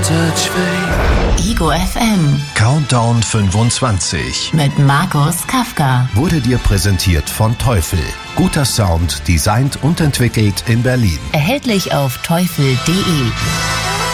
Touch fade. Ego FM Countdown 25 mit Markus Kafka wurde dir präsentiert von Teufel. Guter Sound, designt und entwickelt in Berlin. erhältlich auf teufel.de.